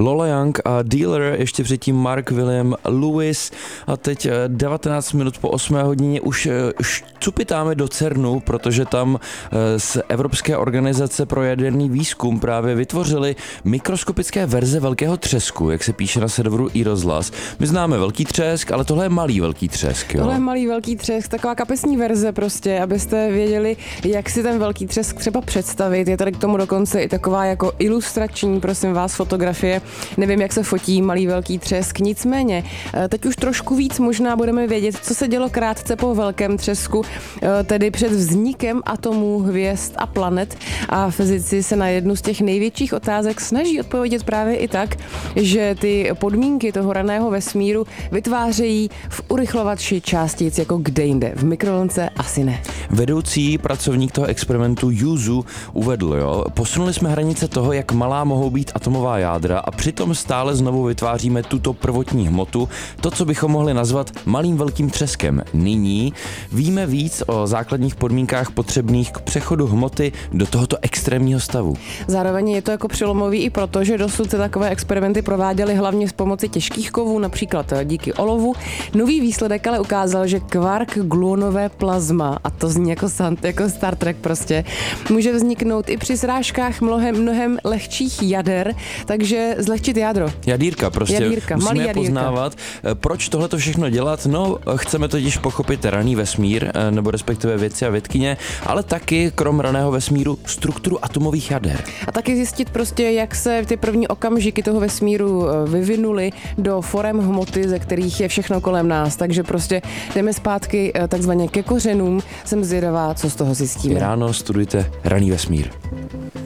Lola Young a Dealer, ještě předtím Mark William Lewis a teď 19 minut po 8 hodině už cupitáme do CERNu, protože tam z Evropské organizace pro jaderný výzkum právě vytvořili mikroskopické verze velkého třesku, jak se píše na serveru iRozhlas. My známe velký třesk, ale tohle je malý velký třesk. Jo? Tohle je malý velký třesk, taková kapesní verze prostě, abyste věděli, jak si ten velký třesk třeba představit. Je tady k tomu dokonce i taková jako ilustrační, prosím vás, fotografie. Nevím, jak se fotí malý velký třesk, nicméně teď už trošku víc možná budeme vědět, co se dělo krátce po velkém třesku, tedy před vznikem atomů, hvězd a planet, a fyzici se na jednu z těch největších otázek snaží odpovědět právě i tak, že ty podmínky toho raného vesmíru vytvářejí v urychlovači částic jako kde jinde, v mikrovlnce asi ne. Vedoucí pracovník toho experimentu Yuzu uvedl, posunuli jsme hranice toho, jak malá mohou být atomová jádra, a přitom stále znovu vytváříme tuto prvotní hmotu, to, co bychom mohli nazvat malým velkým třeskem. Nyní víme víc o základních podmínkách potřebných k přechodu hmoty do tohoto extrémního stavu. Zároveň je to jako přelomový i proto, že dosud se takové experimenty prováděly hlavně s pomocí těžkých kovů, například díky olovu. Nový výsledek ale ukázal, že kvark gluonové plazma, a to zní jako Star Trek prostě, může vzniknout i při srážkách mnohem lehčích jader, takže zlehčit jádro. Jadýrka prostě. Musíme malý poznávat. Proč tohleto všechno dělat? No, chceme totiž pochopit raný vesmír, nebo respektive vědci a vědkyně, ale taky krom raného vesmíru strukturu atomových jader. A taky zjistit prostě, jak se ty první okamžiky toho vesmíru vyvinuly do forem hmoty, ze kterých je všechno kolem nás. Takže prostě jdeme zpátky takzvaně ke kořenům. Jsem zvědavá, co z toho zjistíme. Ráno studujte raný vesmír.